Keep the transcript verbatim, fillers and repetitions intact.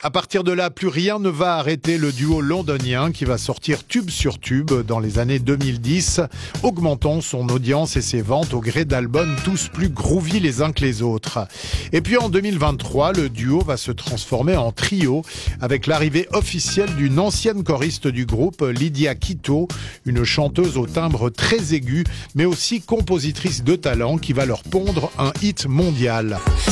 À partir de là, plus rien ne va arrêter le duo londonien qui va sortir tube sur tube dans les années deux mille dix, augmentant son audience et ses ventes au gré d'albums tous plus groovy les uns que les autres. Et puis en deux mille vingt-trois, le duo va se transformer en trio avec l'arrivée officielle d'une ancienne choriste du groupe, Lydia Quito, une chanteuse au timbre très aigu, mais aussi compositrice de talent qui va leur pondre un hit mondial.